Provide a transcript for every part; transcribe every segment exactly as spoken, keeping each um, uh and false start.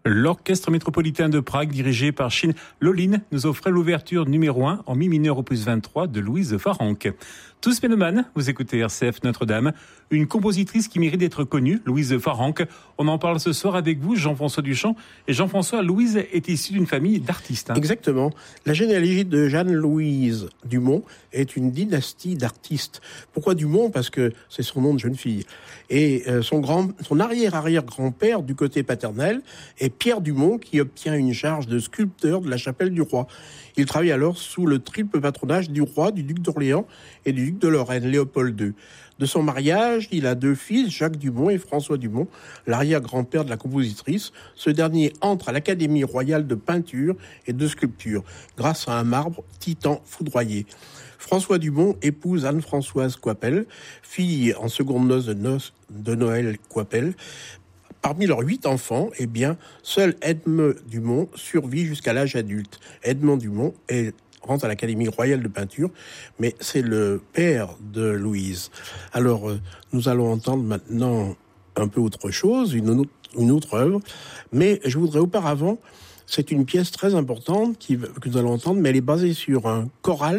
L'Orchestre métropolitain de Prague, dirigé par Shin Lolin, nous offrait l'ouverture numéro un en mi mineur opus vingt-trois de Louise Farrenc. Tous mélomanes, vous écoutez R C F Notre-Dame, une compositrice qui mérite d'être connue, Louise Farrenc. On en parle ce soir avec vous, Jean-François Duchamp. Et Jean-François, Louise est issue d'une famille d'artistes. Hein. Exactement. La généalogie de Jeanne-Louise Dumont est une dynastie d'artistes. Pourquoi Dumont ? Parce que c'est son nom de jeune fille. Et euh, son, grand, son arrière-arrière-grand-père du côté paternel est Pierre Dumont, qui obtient une charge de sculpteur de la chapelle du roi. Il travaille alors sous le triple patronage du roi, du duc d'Orléans et du duc de Lorraine, Léopold deux. De son mariage, il a deux fils, Jacques Dumont et François Dumont, l'arrière-grand-père de la compositrice. Ce dernier entre à l'Académie royale de peinture et de sculpture, grâce à un marbre titan foudroyé. François Dumont épouse Anne-Françoise Coipel, fille en seconde noce de, noce de Noël Coipel. Parmi leurs huit enfants, eh bien, seul Edmond Dumont survit jusqu'à l'âge adulte. Edmond Dumont est rentre à l'Académie royale de peinture, mais c'est le père de Louise. Alors, euh, nous allons entendre maintenant un peu autre chose, une autre, une autre œuvre, mais je voudrais auparavant, c'est une pièce très importante qui, que nous allons entendre, mais elle est basée sur un choral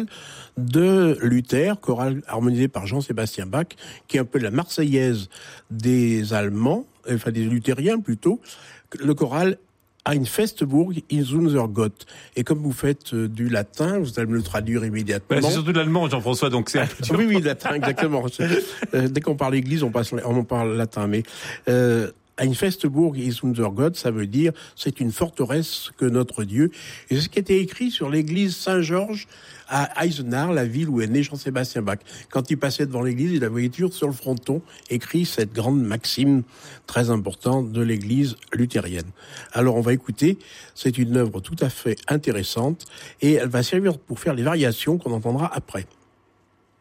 de Luther, choral harmonisé par Jean-Sébastien Bach, qui est un peu la Marseillaise des Allemands, enfin des luthériens plutôt. Le choral Ein Festburg in unser Gott. Et comme vous faites euh, du latin, vous allez me le traduire immédiatement. Ben, c'est surtout de l'allemand, Jean-François, donc c'est un peu dur. Oui, oui, latin, exactement. euh, dès qu'on parle église, on passe, on parle latin. Mais euh, Ein Festburg in unser Gott, ça veut dire c'est une forteresse que notre Dieu. Et c'est ce qui était écrit sur l'église Saint-Georges à Eisenach, la ville où est né Jean-Sébastien Bach. Quand il passait devant l'église, il avait toujours sur le fronton écrit cette grande maxime très importante de l'église luthérienne. Alors on va écouter, c'est une œuvre tout à fait intéressante et elle va servir pour faire les variations qu'on entendra après.